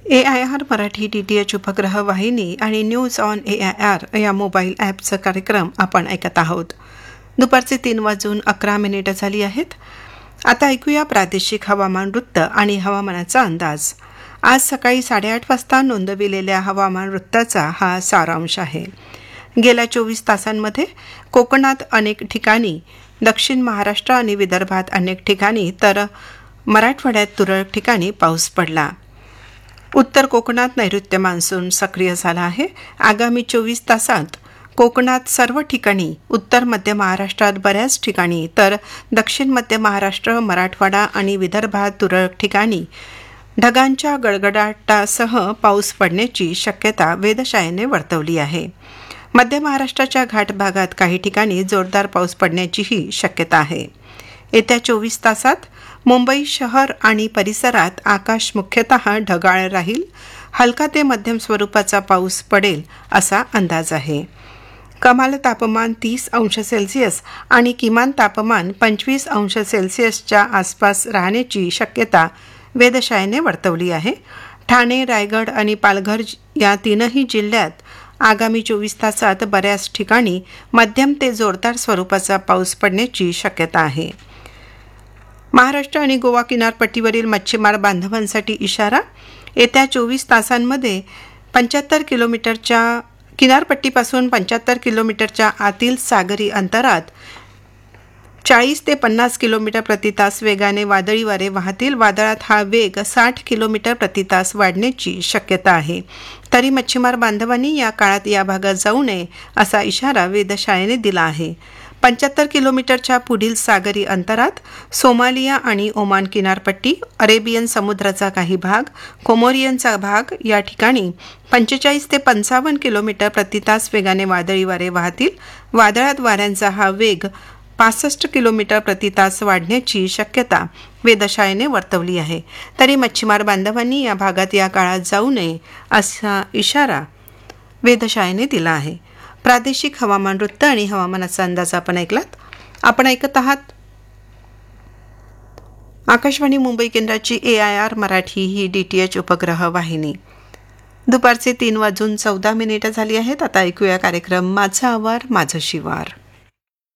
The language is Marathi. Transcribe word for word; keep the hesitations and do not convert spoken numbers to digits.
A I R Marathi D T H उपग्रह वाहिनी आणि news on A I R या मोबाईल ॲपचा कार्यक्रम आपण ऐकत आहोत. दुपारचे तीन वाजून अकरा मिनिटं झाली आहेत. आता ऐकूया प्रादेशिक हवामान वृत्त आणि हवामानाचा अंदाज. आज सकाळी साडेआठ वाजता नोंदविलेल्या हवामान वृत्ताचा हा सारांश आहे. गेल्या चोवीस तासांमध्ये कोकणात अनेक ठिकाणी, दक्षिण महाराष्ट्र आणि विदर्भात अनेक ठिकाणी तर मराठवाड्यात तुरळक ठिकाणी पाऊस पडला. उत्तर कोकणात नैऋत्य मान्सून सक्रिय झाला आहे. आगामी चोवीस तासात कोकणात सर्व ठिकाणी, उत्तर मध्य महाराष्ट्रात बऱ्याच ठिकाणी तर दक्षिण मध्य महाराष्ट्र, मराठवाडा आणि विदर्भात तुरळक ठिकाणी ढगांच्या गडगडाटासह पाऊस पडण्याची शक्यता वेधशाळेने वर्तवली आहे. मध्य महाराष्ट्राच्या घाट भागात काही ठिकाणी जोरदार पाऊस पडण्याचीही शक्यता आहे. येत्या चोवीस तासात मुंबई शहर आणि परिसरात आकाश मुख्यतः ढगाळ राहील. हलका ते मध्यम स्वरूपाचा पाऊस पडेल असा अंदाज आहे. कमाल तापमान तीस अंश सेल्सिअस आणि किमान तापमान पंचवीस अंश सेल्सिअसच्या आसपास राहण्याची शक्यता वेधशाळेने वर्तवली आहे. ठाणे, रायगड आणि पालघर या तीनही जिल्ह्यात आगामी चोवीस तासात बऱ्याच ठिकाणी मध्यम ते जोरदार स्वरूपाचा पाऊस पडण्याची शक्यता आहे. महाराष्ट्र आणि गोवा किनारपट्टीवरील मच्छीमार बांधवांसाठी इशारा. येत्या चोवीस तासांमध्ये पंच्याहत्तर किलोमीटरच्या किनारपट्टीपासून पंच्याहत्तर किलोमीटरच्या आतील सागरी अंतरात चाळीस ते पन्नास किलोमीटर प्रतितास वेगाने वादळी वारे वाहतील. वादळात हा वेग साठ किलोमीटर प्रतितास वाढण्याची शक्यता आहे. तरी मच्छीमार बांधवांनी या काळात या भागात जाऊ नये असा इशारा वेधशाळेने दिला आहे. पंच्याहत्तर किलोमीटरच्या पुढील सागरी अंतरात सोमालिया आणि ओमान किनारपट्टी, अरेबियन समुद्राचा काही भाग, कोमोरियनचा भाग या ठिकाणी पंचेचाळीस ते पंचावन्न किलोमीटर प्रतितास वेगाने वादळी वारे वाहतील. वादळात वाऱ्यांचा हा वेग पासष्ट किलोमीटर प्रतितास वाढण्याची शक्यता वेधशाळेने वर्तवली आहे. तरी मच्छीमार बांधवांनी या भागात या काळात जाऊ नये असा इशारा वेधशाळेने दिला आहे. प्रादेशिक हवामान वृत्त आणि हवामानाचा अंदाज आपण ऐकलात. आपण ऐकत आहात आकाशवाणी मुंबई केंद्राची ए I R Marathi he D T H उपग्रह वाहिनी. दुपारचे तीन वाजून चौदा मिनिटं झाली आहेत. आता ऐकूया कार्यक्रम माझा आवार माझं शिवार.